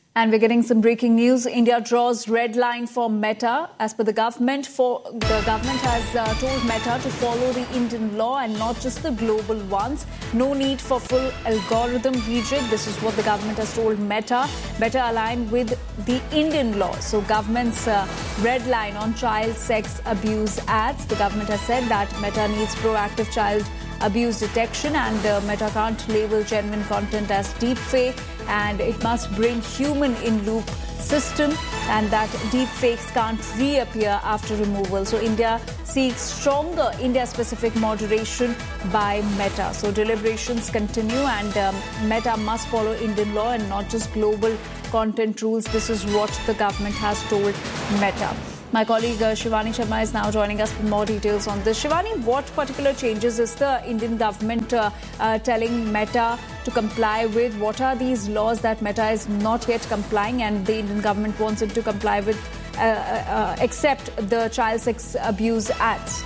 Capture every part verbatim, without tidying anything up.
And we're getting some breaking news. India draws red line for Meta. As per the government, for the government has uh, told Meta to follow the Indian law and not just the global ones. No need for full algorithm rejig. This is what the government has told Meta. Better align with the Indian law. So government's uh, red line on child sex abuse ads. The government has said that Meta needs proactive child abuse detection, and uh, Meta can't label genuine content as deepfake, and it must bring human in loop system, and that deepfakes can't reappear after removal. So India seeks stronger India-specific moderation by Meta. So deliberations continue, and um, Meta must follow Indian law and not just global content rules. This is what the government has told Meta. My colleague uh, Shivani Sharma is now joining us for more details on this. Shivani, what particular changes is the Indian government uh, uh, telling Meta to comply with? What are these laws that Meta is not yet complying, and the Indian government wants it to comply with, uh, uh, except the child sex abuse ads?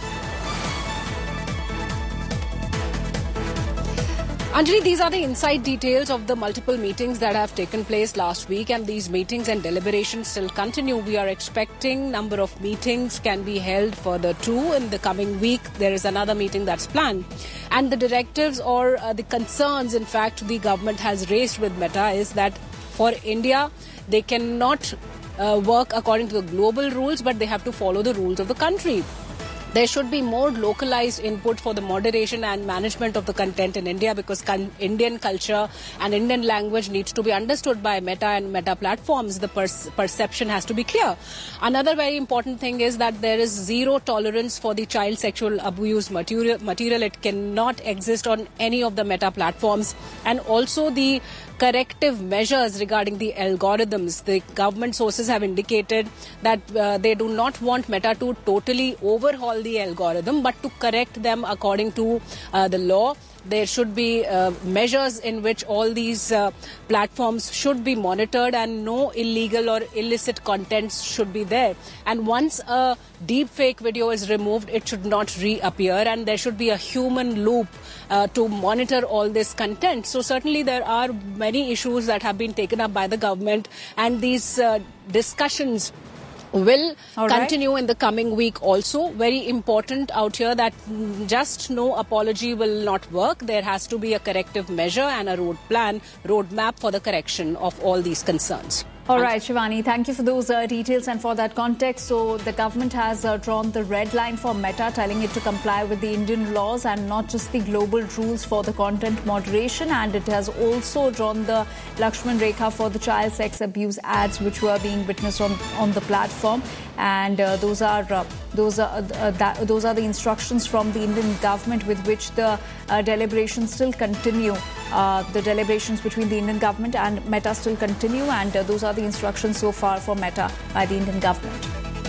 Anjali, these are the inside details of the multiple meetings that have taken place last week, and these meetings and deliberations still continue. We are expecting number of meetings can be held further too in the coming week. There is another meeting that's planned. And the directives or uh, the concerns, in fact, the government has raised with Meta is that for India, they cannot uh, work according to the global rules, but they have to follow the rules of the country. There should be more localized input for the moderation and management of the content in India, because con- Indian culture and Indian language needs to be understood by Meta and Meta platforms. The per- perception has to be clear. Another very important thing is that there is zero tolerance for the child sexual abuse material. material. It cannot exist on any of the Meta platforms. And also the corrective measures regarding the algorithms. The government sources have indicated that uh, they do not want Meta to totally overhaul the algorithm, but to correct them according to uh, the law. There should be uh, measures in which all these uh, platforms should be monitored, and no illegal or illicit contents should be there. And once a deep fake video is removed, it should not reappear, and there should be a human loop uh, to monitor all this content. So certainly there are many issues that have been taken up by the government, and these uh, discussions will All continue right. in the coming week also. Very important out here that just no apology will not work. There has to be a corrective measure and a road plan, roadmap for the correction of all these concerns. All right, Shivani, thank you for those uh, details and for that context. So the government has uh, drawn the red line for Meta, telling it to comply with the Indian laws and not just the global rules for the content moderation. And it has also drawn the Lakshman Rekha for the child sex abuse ads which were being witnessed on, on the platform. And uh, those are uh, those are uh, that, those are the instructions from the Indian government with which the uh, deliberations still continue. Uh, the deliberations between the Indian government and Meta still continue, and uh, those are the instructions so far for Meta by the Indian government.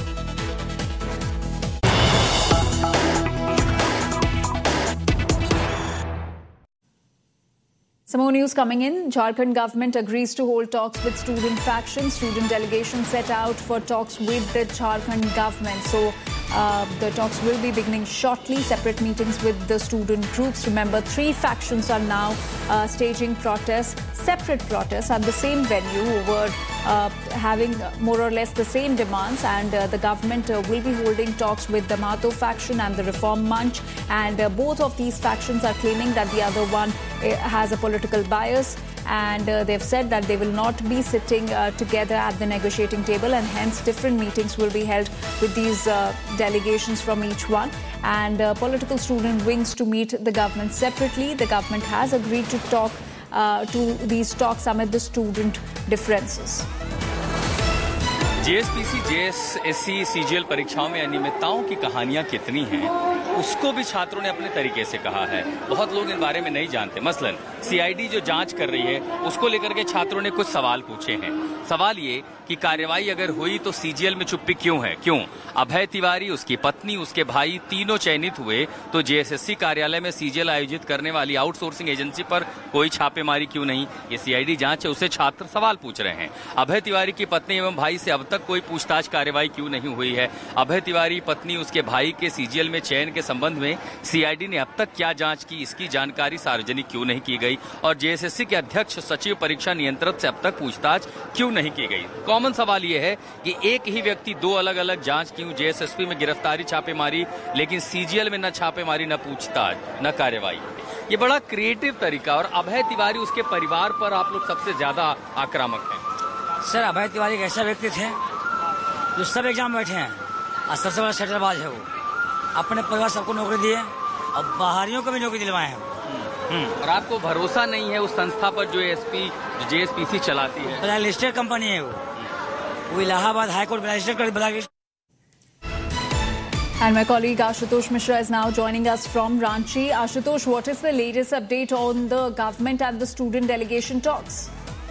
Some more news coming in. Jharkhand government agrees to hold talks with student factions. Student delegations set out for talks with the Jharkhand government. So uh, the talks will be beginning shortly. Separate meetings with the student groups. Remember, three factions are now uh, staging protests, separate protests at the same venue over uh, having more or less the same demands. And uh, the government uh, will be holding talks with the Mahato faction and the Reform Munch. And uh, both of these factions are claiming that the other one uh, has a political bias, and uh, they've said that they will not be sitting uh, together at the negotiating table, and hence different meetings will be held with these uh, delegations from each one, and uh, political student wings to meet the government separately. The government has agreed to talk uh, to these talks amid the student differences. जेएसपीसी, JSSC, CGL परीक्षाओं में अनियमितताओं की कहानियां कितनी हैं, उसको भी छात्रों ने अपने तरीके से कहा है। बहुत लोग इन बारे में नहीं जानते। मसलन सीआईडी जो जांच कर रही है, उसको लेकर के छात्रों ने कुछ सवाल पूछे हैं। सवाल ये कि कार्रवाई अगर हुई तो सीजीएल में चुप्पी क्यों है? क्यों अभय तिवारी, उसकी पत्नी, उसके भाई तीनों चयनित हुए तो जेएसएससी कार्यालय में सीजीएल आयोजित करने वाली आउटसोर्सिंग एजेंसी पर कोई छापेमारी क्यों नहीं? ये सीआईडी जांच है, उससे छात्र सवाल पूछ रहे हैं। अभय तिवारी की पत्नी एवं भाई से अब तक कोई पूछताछ कार्रवाई क्यों नहीं हुई है? अभय तिवारी, पत्नी, उसके भाई के सीजीएल में चयन के संबंध में सीआईडी ने अब तक क्या जांच की, इसकी जानकारी सार्वजनिक क्यों नहीं की गई और जेएसएससी के अध्यक्ष सचिव परीक्षा नियंत्रक से अब तक पूछताछ क्यों नहीं की गई। कॉमन सवाल यह है कि एक ही व्यक्ति दो अलग अलग जांच क्यों, जेएसएसपी में गिरफ्तारी छापेमारी लेकिन सीजीएल में न छापेमारी न पूछताछ न कार्रवाई। ये बड़ा क्रिएटिव तरीका। और अभय तिवारी उसके परिवार पर आप लोग सबसे ज्यादा आक्रामक हैं। सर, अभय तिवारी एक ऐसा व्यक्ति थे जो सब एग्जाम बैठे हैं और सबसे बड़ा सेटरबाज है। वो अपने परिवार सबको नौकरी दिए और बाहरियों को भी नौकरी दिलवाए हैं। और आपको भरोसा नहीं है उस संस्था पर जो एसपी जो जेएसपीसी चलाती है? ब्लैकलिस्टेड कंपनी है वो वो इलाहाबाद हाईकोर्ट ब्लैकलिस्टेड कर blacklist. And my colleague Ashutosh Mishra is now joining us from Ranchi. Ashutosh, what is the latest update on the government and the student delegation talks?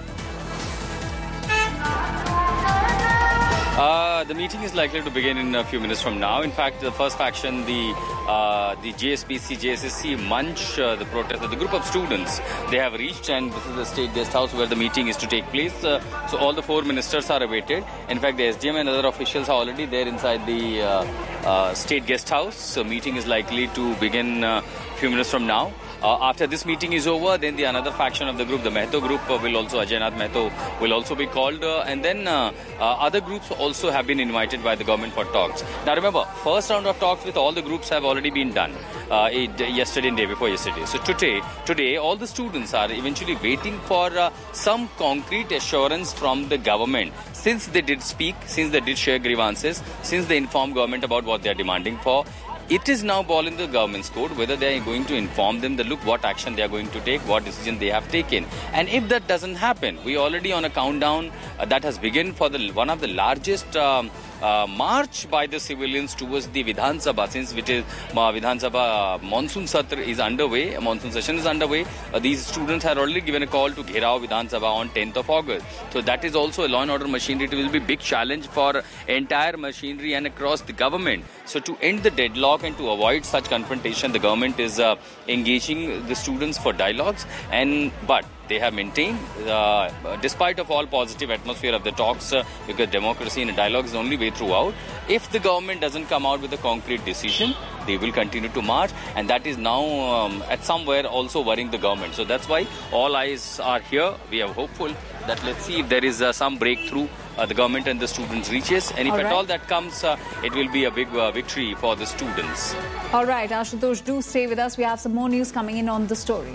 Uh, the meeting is likely to begin in a few minutes from now. In fact, the first faction, the uh, the J S P C, J S S C Munch, uh, the protest, the group of students, they have reached, and this is the state guest house where the meeting is to take place. Uh, so all the four ministers are awaited. In fact, the S D M and other officials are already there inside the uh, uh, state guest house. So meeting is likely to begin a few minutes from now. Uh, after this meeting is over, then the another faction of the group, the Mehto group, uh, will also, Ajay Nath Mehto, will also be called. Uh, and then uh, uh, other groups also have been invited by the government for talks. Now remember, first round of talks with all the groups have already been done uh, it, yesterday and day before yesterday. So today, today all the students are eventually waiting for uh, some concrete assurance from the government. Since they did speak, since they did share grievances, since they informed government about what they are demanding for, it is now ball in the government's court whether they are going to inform them that look what action they are going to take, what decision they have taken. And if that doesn't happen, we already on a countdown uh, that has begun for the one of the largest um, uh, march by the civilians towards the Vidhan Sabha, since which is uh, Vidhan Sabha uh, monsoon satra is underway, monsoon session is underway. Uh, these students had already given a call to Gherao Vidhan Sabha on tenth of August. So that is also a law and order machinery. It will be a big challenge for entire machinery and across the government. So to end the deadlock and to avoid such confrontation, the government is uh, engaging the students for dialogues. And but they have maintained, uh, despite of all positive atmosphere of the talks, uh, because democracy in a dialogue is the only way throughout. If the government doesn't come out with a concrete decision, they will continue to march, and that is now um, at somewhere also worrying the government. So that's why all eyes are here. We are hopeful that let's see if there is uh, some breakthrough uh, the government and the students reaches, and if all at right. all that comes, uh, it will be a big uh, victory for the students. All right, Ashutosh, do stay with us. We have some more news coming in on the story.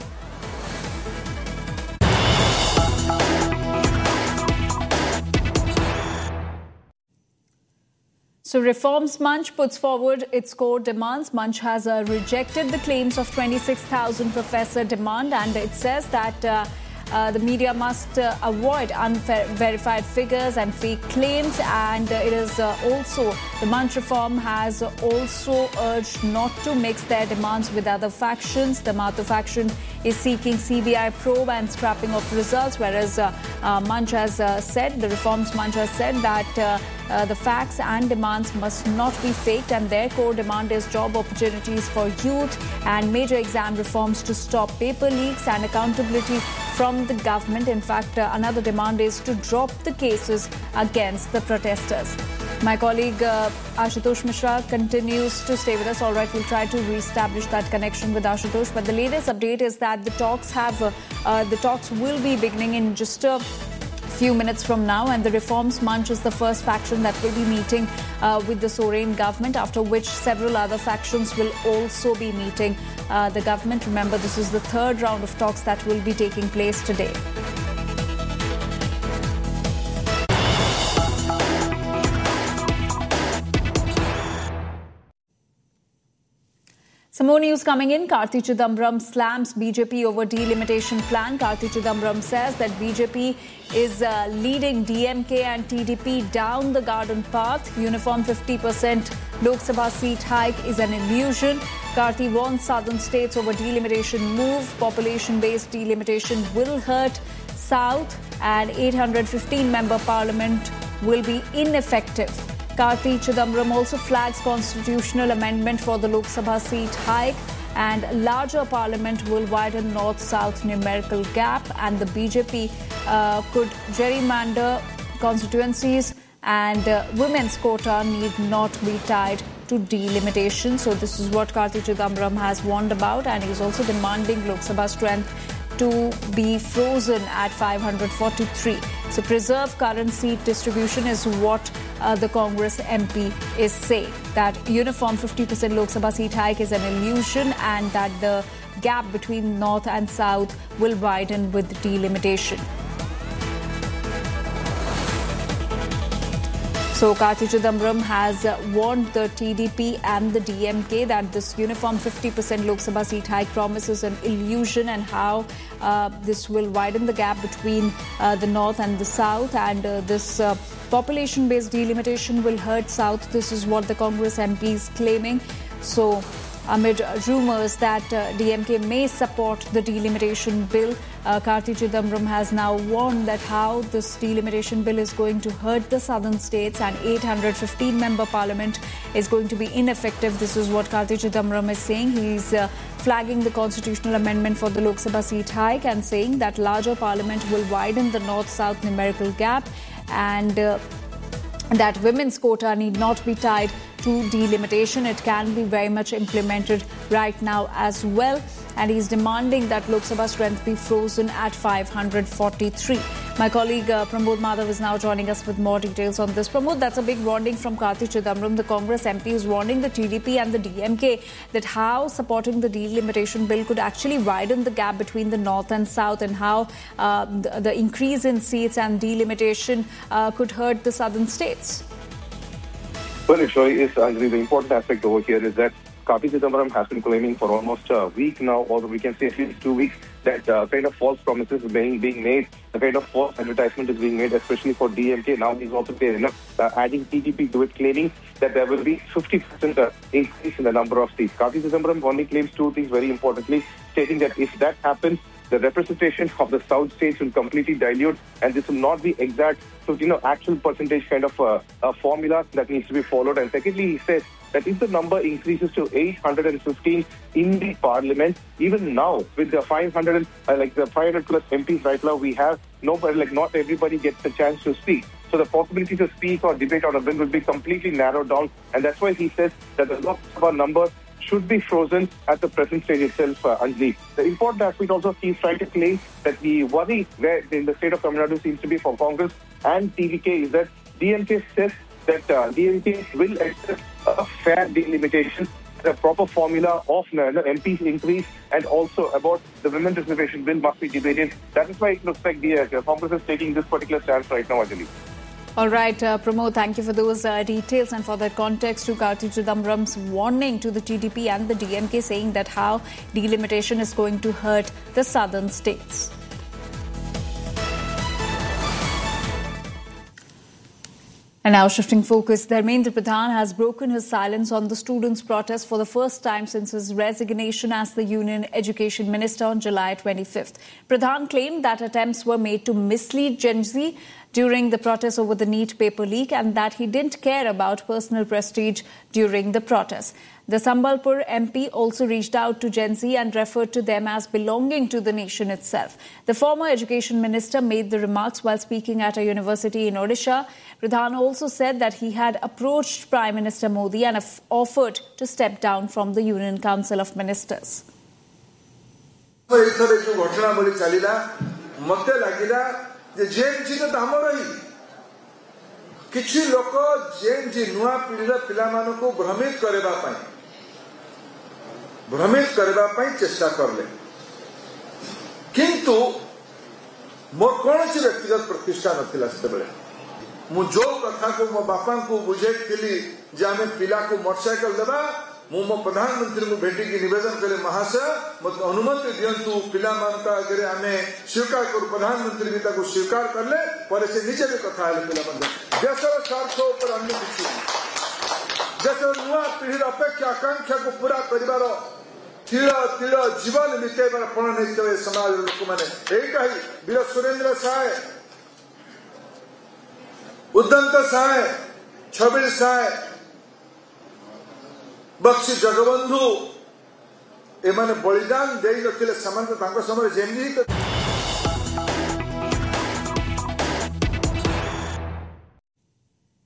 So Reforms Munch puts forward its core demands. Munch has uh, rejected the claims of twenty-six thousand professor demand, and it says that uh, uh, the media must uh, avoid unverified figures and fake claims. And uh, it is uh, also, the Munch Reform has also urged not to mix their demands with other factions. The Mato faction is seeking C B I probe and scrapping of results, whereas uh, uh, Munch has uh, said, the Reforms Munch has said that uh, Uh, the facts and demands must not be faked, and their core demand is job opportunities for youth and major exam reforms to stop paper leaks and accountability from the government. In fact, uh, another demand is to drop the cases against the protesters. My colleague uh, Ashutosh Mishra continues to stay with us. All right, we'll try to re-establish that connection with Ashutosh. But the latest update is that the talks have uh, uh, the talks will be beginning in just a few minutes from now, and the Reforms Munch is the first faction that will be meeting uh, with the Soren government, after which several other factions will also be meeting uh, the government. Remember, this is the third round of talks that will be taking place today. Some more news coming in. Karti Chidambaram slams B J P over delimitation plan. Karti Chidambaram says that B J P is uh, leading D M K and T D P down the garden path. Uniform fifty percent Lok Sabha seat hike is an illusion. Karti warns southern states over delimitation move. Population-based delimitation will hurt South, and eight hundred fifteen member parliament will be ineffective. Karti Chidambaram also flags constitutional amendment for the Lok Sabha seat hike, and larger parliament will widen north-south numerical gap, and the B J P uh, could gerrymander constituencies, and uh, women's quota need not be tied to delimitation. So this is what Karti Chidambaram has warned about, and he's also demanding Lok Sabha strength to be frozen at five hundred forty-three. So preserve current seat distribution is what uh, the Congress M P is saying. That uniform fifty percent Lok Sabha seat hike is an illusion, and that the gap between North and South will widen with delimitation. So Karti Chidambaram has warned the T D P and the D M K that this uniform fifty percent Lok Sabha seat hike promises an illusion, and how uh, this will widen the gap between uh, the North and the South, and uh, this uh, population-based delimitation will hurt South. This is what the Congress M P is claiming. So amid rumours that uh, D M K may support the delimitation bill, uh, Karti Chidambaram has now warned that how this delimitation bill is going to hurt the southern states, and eight hundred fifteen member parliament is going to be ineffective. This is what Karti Chidambaram is saying. He's uh, flagging the constitutional amendment for the Lok Sabha seat hike and saying that larger parliament will widen the north-south numerical gap, and uh, that women's quota need not be tied to delimitation. It can be very much implemented right now as well. And he's demanding that Lok Sabha strength be frozen at five hundred forty-three. My colleague uh, Pramod Madhav is now joining us with more details on this. Pramod, that's a big warning from Karti Chidambaram. The Congress M P is warning the T D P and the D M K that how supporting the delimitation bill could actually widen the gap between the North and South, and how uh, the, the increase in seats and delimitation uh, could hurt the southern states. Well, actually, is uh, the important aspect over here is that Karti Chidambaram has been claiming for almost a week now, or we can say at least two weeks, that uh, kind of false promises are being, being made, the kind of false advertisement is being made, especially for D M K. Now he's also enough, uh, adding T D P to it, claiming that there will be fifty percent uh, increase in the number of seats. Karti Chidambaram only claims two things very importantly, stating that if that happens, the representation of the South states will completely dilute, and this will not be exact. So, you know, actual percentage kind of uh, a formula that needs to be followed. And secondly, he says that if the number increases to eight hundred fifteen in the parliament, even now with the five hundred, uh, like the five hundred plus M Ps right now, we have nobody, like not everybody gets a chance to speak. So the possibility to speak or debate on a bill will be completely narrowed down. And that's why he says that the Lok Sabha number should be frozen at the present stage itself, uh, Anjali. The important aspect also, he's trying to claim that the worry where in the state of Tamil Nadu seems to be for Congress and T D K is that D M K says that uh, D M K will accept a fair delimitation, the proper formula of uh, M Ps increase, and also about the women's reservation bill must be debated. That is why it looks like the uh, Congress is taking this particular stance right now, Anjali. All right, uh, Pramod, thank you for those uh, details and for that context to Karti Chidambaram's warning to the T D P and the D M K, saying that how delimitation is going to hurt the southern states. And now shifting focus, Dharmendra Pradhan has broken his silence on the students' protest for the first time since his resignation as the Union Education Minister on July twenty-fifth. Pradhan claimed that attempts were made to mislead Gen Z during the protest over the NEET paper leak, and that he didn't care about personal prestige during the protest. The Sambalpur M P also reached out to Gen Z and referred to them as belonging to the nation itself. The former education minister made the remarks while speaking at a university in Odisha. Pradhan also said that he had approached Prime Minister Modi and offered to step down from the Union Council of Ministers. किछि लोक जेन जी नुआ पीढ़ीर पिलामानन को भ्रमित करबा पई भ्रमित करबा पई चेष्टा करले, किंतु मोर कोनसी व्यक्तिगत प्रतिष्ठा नथिला सेते बेले मु जो कथा को मो बापा को बुझेइथिली जे आमे पिला को मोटरसाइकल देबा, मु मो प्रधानमंत्री को भेटी की निवेदन करे, महाशय मत अनुमति दियंतु पिला मानता अगर आमे स्वीकार करू, प्रधानमंत्री भी ताको स्वीकार करले पर से निजे भी कथा आले पिला मन देशर स्वार्थ ऊपर अन्य किछि देशर नुआ पीढ़ीर अपेक्षा आकांक्षा को पूरा करिवार तिल तिल जीवन बितेबार पण नै समाज लोक माने एटा ही वीर सुरेंद्र साय, उद्दंत साय, छबिल साय, बक्सी जगबंधु एमाने बलिदान देई नथिले समाज तांको समय Gemini.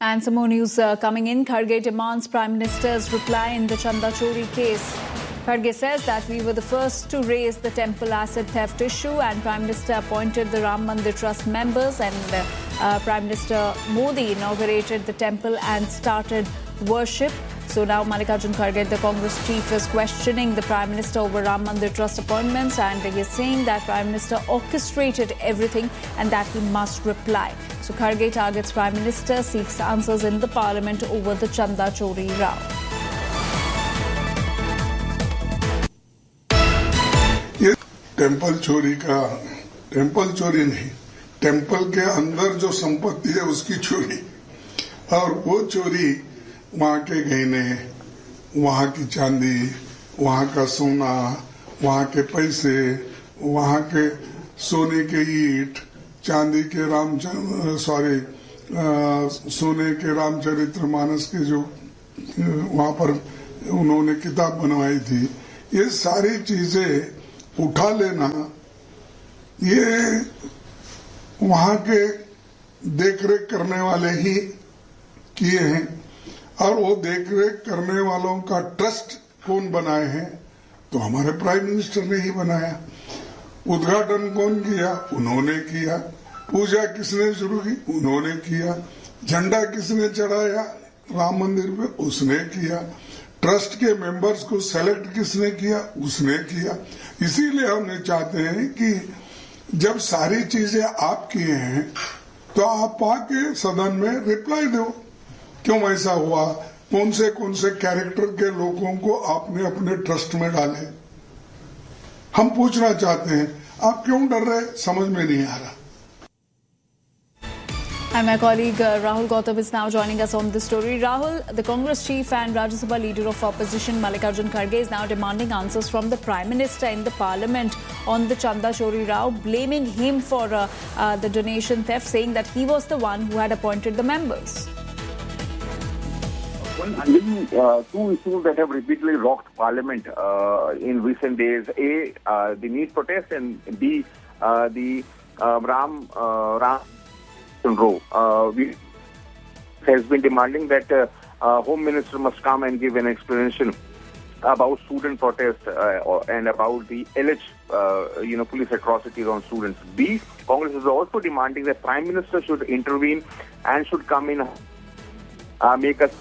And some more news uh, coming in. Kharge demands Prime Minister's reply in the Chanda Chori case. Kharge says that we were the first to raise the temple asset theft issue, and Prime Minister appointed the Ram Mandir Trust members, and uh, uh, Prime Minister Modi inaugurated the temple and started worship. So now Mallikarjun Kharge, the Congress chief, is questioning the Prime Minister over Ram Mandir Trust appointments, and he is saying that Prime Minister orchestrated everything and that he must reply. So Kharge targets Prime Minister, seeks answers in the Parliament over the Chanda Chori row. ये temple चोरी का temple चोरी नहीं, temple के अंदर जो संपत्ति है उसकी चोरी, और वो चोरी वहाँ के गहने, वहाँ की चांदी, वहाँ का सोना, वहाँ के पैसे, वहाँ के सोने के ईंट, चांदी के राम सॉरी सोने के रामचरित्र मानस के जो वहाँ पर उन्होंने किताब बनवाई थी, ये सारी चीजें उठा लेना, ये वहाँ के देखरेख करने वाले ही किए हैं, और वो देखरेख करने वालों का ट्रस्ट कौन बनाए हैं? तो हमारे प्राइम मिनिस्टर ने ही बनाया। उद्घाटन कौन किया? उन्होंने किया। पूजा किसने शुरू की? उन्होंने किया। झंडा किसने चढ़ाया राम मंदिर पे? उसने किया। ट्रस्ट के मेंबर्स को सेलेक्ट किसने किया? उसने किया। इसीलिए हम ये चाहते हैं कि जब सारी चीजें आप किए हैं तो आप आके सदन में रिप्लाई दो, क्यों ऐसा हुआ, कौन से कौन से कैरेक्टर के लोगों को आपने अपने ट्रस्ट में डाले, हम पूछना चाहते हैं। आप क्यों डर रहे, समझ में नहीं आ रहा। And my colleague uh, Rahul Gautam is now joining us on this story. Rahul, the Congress chief and Rajya Sabha leader of opposition Mallikarjun Kharge is now demanding answers from the Prime Minister in the Parliament on the Chanda Chori row, blaming him for uh, uh, the donation theft, saying that he was the one who had appointed the members. Well, uh, two issues that have repeatedly rocked Parliament uh, in recent days: A, uh, the NEET protest, and B, uh, the uh, Ram uh, Ram row. Uh, we has been demanding that uh, uh, Home Minister must come and give an explanation about student protest uh, and about the alleged, uh, you know, police atrocities on students. B, Congress is also demanding that Prime Minister should intervene and should come in, uh, make a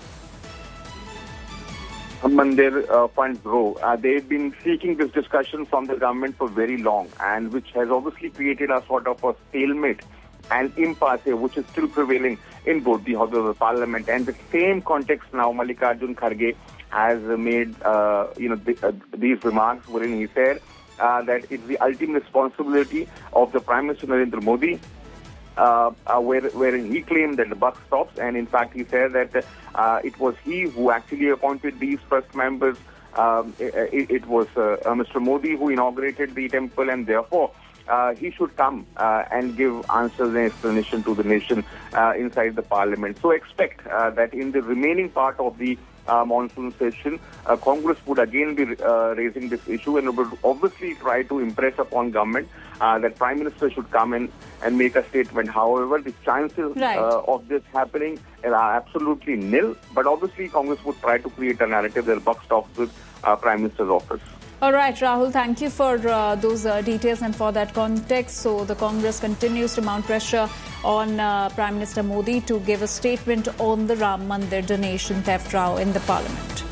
Mandir uh, funds grow. Uh, they've been seeking this discussion from the government for very long, and which has obviously created a sort of a stalemate and impasse which is still prevailing in both the houses of the Parliament. And the same context now, Mallikarjun Kharge has made uh, you know th uh, these remarks wherein he said uh, that it's the ultimate responsibility of the Prime Minister Narendra Modi, uh, uh, where, wherein he claimed that the buck stops, and in fact he said that uh, it was he who actually appointed these first members. Um, it, it was uh, uh, Mister Modi who inaugurated the temple, and therefore Uh, he should come uh, and give answers and explanation to the nation uh, inside the Parliament. So expect uh, that in the remaining part of the uh, monsoon session, uh, Congress would again be uh, raising this issue and would obviously try to impress upon government uh, that Prime Minister should come in and make a statement. However, the chances right. uh, of this happening are absolutely nil. But obviously, Congress would try to create a narrative that buck stops with uh, Prime Minister's office. All right, Rahul, thank you for uh, those uh, details and for that context. So the Congress continues to mount pressure on uh, Prime Minister Modi to give a statement on the Ram Mandir donation theft row in the Parliament.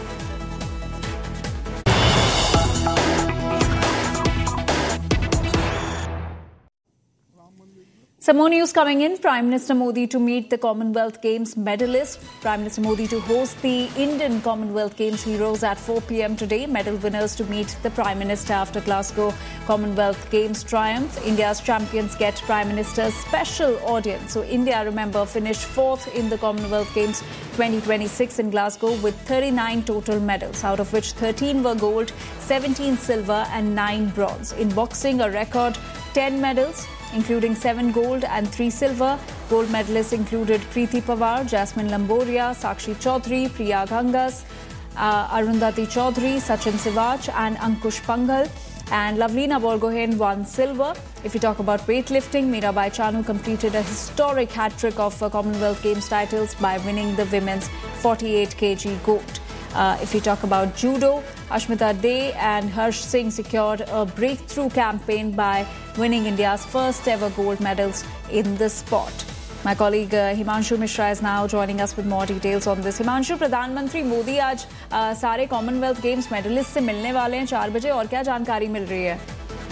Some more news coming in. Prime Minister Modi to meet the Commonwealth Games medalists. Prime Minister Modi to host the Indian Commonwealth Games heroes at four p m today. Medal winners to meet the Prime Minister after Glasgow Commonwealth Games triumph. India's champions get Prime Minister's special audience. So India, remember, finished fourth in the Commonwealth Games twenty twenty-six in Glasgow with thirty-nine total medals, out of which thirteen were gold, seventeen silver and nine bronze. In boxing, a record ten medals, including seven gold and three silver. Gold medalists included Preeti Pawar, Jasmine Lamboria, Sakshi Chaudhary, Priya Gangas, uh, Arundhati Chaudhary, Sachin Sivach and Ankush Pangal. and Lavlina Borgohain won silver. If you talk about weightlifting, Mirabai Chanu completed a historic hat-trick of uh, Commonwealth Games titles by winning the women's forty-eight kilogram gold. Uh, if you talk about judo, Ashmita Dey and Harsh Singh secured a breakthrough campaign by winning India's first ever gold medals in the sport. My colleague uh, Himanshu Mishra is now joining us with more details on this. Himanshu, प्रधानमंत्री मोदी आज uh, सारे Commonwealth games medallist से मिलने वाले हैं चार बजे, और क्या जानकारी मिल रही है?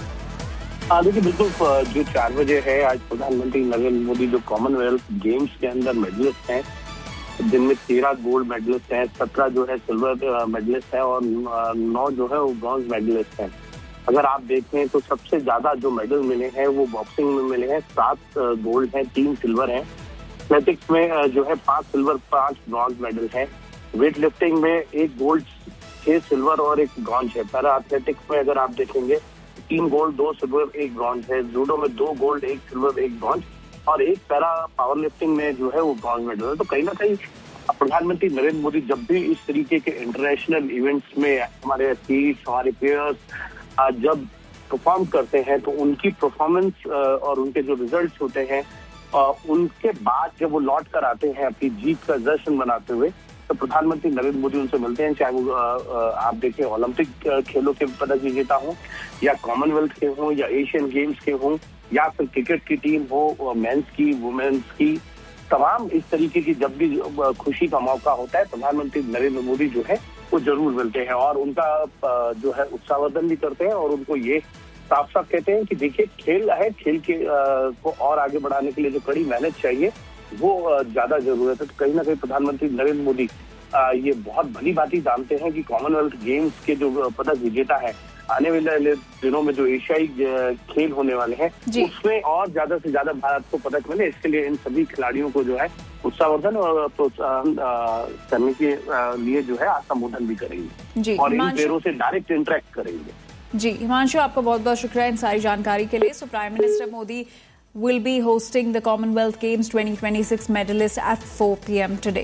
हाँ देखिए, बिल्कुल जो चार बजे है आज प्रधानमंत्री नरेंद्र मोदी जो कॉमनवेल्थ गेम्स के अंदर मेडलिस्ट हैं, जिनमें तेरह गोल्ड मेडलिस्ट हैं, सत्रह जो है सिल्वर मेडलिस्ट है और नौ जो है वो ब्रॉन्ज मेडलिस्ट हैं। अगर आप देखें तो सबसे ज्यादा जो मेडल मिले हैं वो बॉक्सिंग में मिले हैं, सात गोल्ड हैं, तीन सिल्वर हैं। एथलेटिक्स में जो है पांच सिल्वर पांच ब्रॉन्ज मेडल हैं। वेट लिफ्टिंग में एक गोल्ड, छह सिल्वर और एक ब्रॉन्ज है। पैरा एथलेटिक्स में अगर आप देखेंगे तीन गोल्ड, दो सिल्वर, एक ब्रॉन्ज है। जूडो में दो गोल्ड, एक सिल्वर, एक ब्रॉन्ज और एक पैरा पावर लिफ्टिंग में जो है वो ब्रॉन्ज मेडल है। तो कहीं ना कहीं प्रधानमंत्री नरेंद्र मोदी जब भी इस तरीके के इंटरनेशनल इवेंट्स में हमारे एथलीट्स, हमारे प्लेयर्स जब परफॉर्म करते हैं तो उनकी परफॉर्मेंस और उनके जो रिजल्ट्स होते हैं उनके बाद जब वो लौट कर आते हैं अपनी जीत का जश्न मनाते हुए, तो प्रधानमंत्री नरेंद्र मोदी उनसे मिलते हैं। चाहे वो आप देखें ओलंपिक खेलों के पदक विजेता हों या कॉमनवेल्थ के हों या एशियन गेम्स के हों या फिर क्रिकेट की टीम हो, मेंस की, वुमेन्स की, तमाम इस तरीके की जब भी खुशी का मौका होता है प्रधानमंत्री नरेंद्र मोदी जो है वो जरूर मिलते हैं और उनका जो है उत्साहवर्धन भी करते हैं और उनको ये साफ साफ कहते हैं कि देखिए खेल है, खेल के को और आगे बढ़ाने के लिए जो कड़ी मेहनत चाहिए वो ज्यादा जरूरत है। तो कहीं ना कहीं प्रधानमंत्री नरेंद्र मोदी ये बहुत भली बात ही जानते हैं कि कॉमनवेल्थ गेम्स के जो पदक विजेता है आने वाले दिनों में जो एशियाई खेल होने वाले हैं उसमें और ज्यादा से ज्यादा भारत को पदक मिले, इसके लिए इन सभी खिलाड़ियों को जो है उत्साहवर्धन और प्रोत्साहन करने के लिए जो है संबोधन भी करेंगे और इन प्लेयरों से डायरेक्ट इंटरेक्ट करेंगे। जी हिमांशु, आपका बहुत बहुत शुक्रिया इन सारी जानकारी के लिए। So prime minister Modi will be hosting the Commonwealth Games twenty twenty-six medalists at four p m today.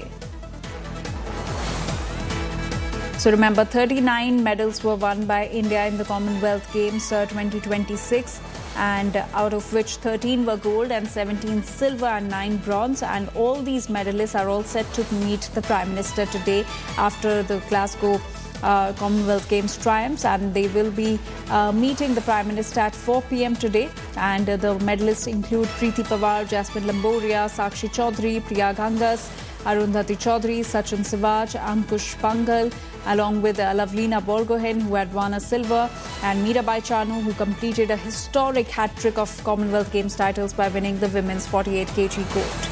So remember, thirty-nine medals were won by India in the Commonwealth Games uh, twenty twenty-six, and uh, out of which thirteen were gold and seventeen silver and nine bronze. And all these medalists are all set to meet the Prime Minister today after the Glasgow uh, Commonwealth Games triumphs, and they will be uh, meeting the Prime Minister at four p m today. And uh, the medalists include Preeti Pawar, Jasmine Lamboria, Sakshi Chaudhary, Priya Gangas, Arundhati Chaudhary, Sachin Sivaj, Ankush Pangal, along with uh, Lavlina Borgohain, who had won a silver, and Mirabai Chanu, who completed a historic hat-trick of Commonwealth Games titles by winning the women's forty-eight kilogram gold.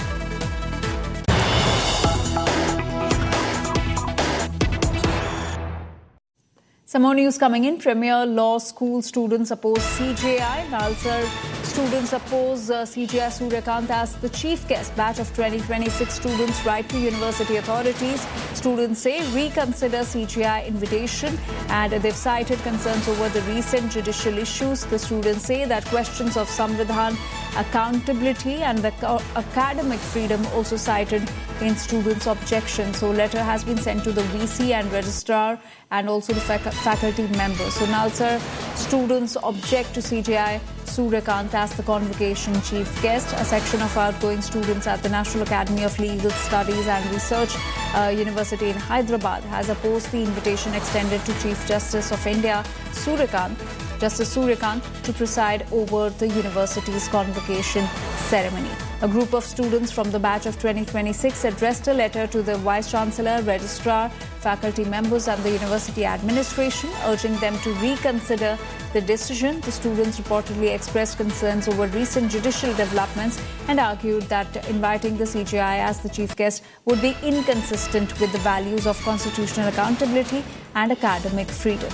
Some more news coming in. Premier Law School students oppose C J I. Nalsar students oppose uh, C J I Suryakant as the chief guest. Batch of twenty twenty-six students write to university authorities. Students say reconsider C J I invitation, and they've cited concerns over the recent judicial issues. The students say that questions of Samvidhan, accountability and the academic freedom also cited in students' objections. So letter has been sent to the V C and registrar and also the fac faculty members. So Nalsar students object to C J I Suryakant as the convocation chief guest. A section of outgoing students at the National Academy of Legal Studies and Research uh, University in Hyderabad has opposed the invitation extended to Chief Justice of India Suryakant, Justice Suryakant, to preside over the university's convocation ceremony. A group of students from the batch of twenty twenty-six addressed a letter to the Vice-Chancellor, Registrar, faculty members and the university administration, urging them to reconsider the decision. The students reportedly expressed concerns over recent judicial developments and argued that inviting the C J I as the chief guest would be inconsistent with the values of constitutional accountability and academic freedom.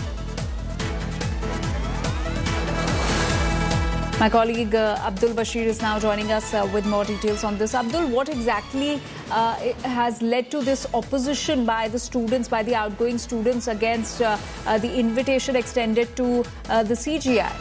My colleague uh, Abdul Bashir is now joining us uh, with more details on this. Abdul, what exactly uh, has led to this opposition by the students, by the outgoing students against uh, uh, the invitation extended to uh, the C J I?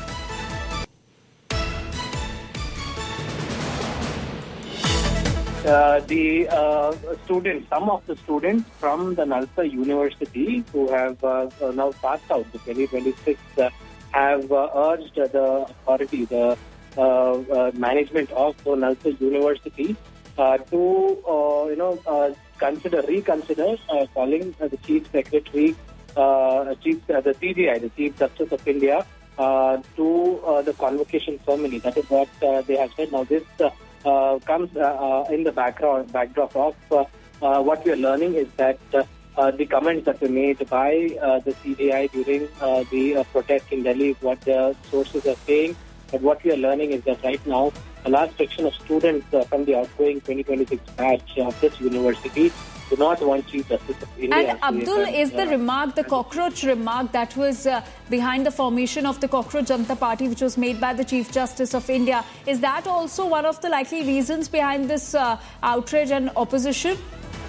Uh, the uh, students, some of the students from the Nalsar University who have uh, now passed out the twenty twenty-six uh, have uh, urged the authority, the uh, uh, management of Nalsar University uh, to, uh, you know, uh, consider, reconsider uh, calling uh, the Chief Secretary, uh, Chief, uh, the C J I, the Chief Justice of India, uh, to uh, the convocation ceremony. That is what uh, they have said. Now, this uh, uh, comes uh, uh, in the background, backdrop of uh, uh, what we are learning is that uh, uh, the comments that were made by uh, the C J I during uh, the uh, protest in Delhi is what the sources are saying. But what we are learning is that right now, a large section of students uh, from the outgoing twenty twenty-six batch of this university do not want Chief Justice of India. And Abdul, is the remark, the cockroach remark that was uh, behind the formation of the Cockroach Janata Party, which was made by the Chief Justice of India, is that also one of the likely reasons behind this uh, outrage and opposition?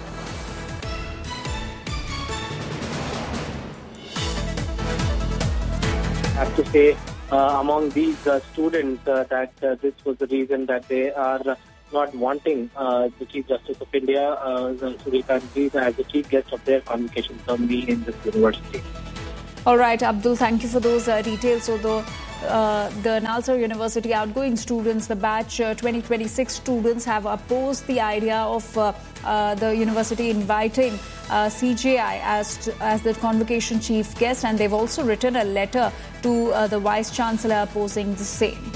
I have to say, uh, among these uh, students, uh, that uh, this was the reason that they are uh, not wanting uh, the Chief Justice of India, uh, Surya Kant, as the chief guest of their convocation ceremony in this university. All right, Abdul, thank you for those uh, details. So the, uh, the Nalsar University outgoing students, the batch uh, twenty twenty-six students, have opposed the idea of uh, uh, the university inviting uh, C J I as, as the convocation chief guest, and they've also written a letter to uh, the Vice Chancellor opposing the same.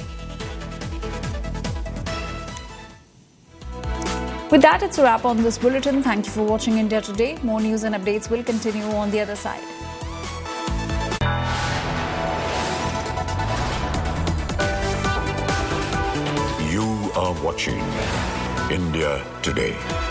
With that, it's a wrap on this bulletin. Thank you for watching India Today. More news and updates will continue on the other side. You are watching India Today.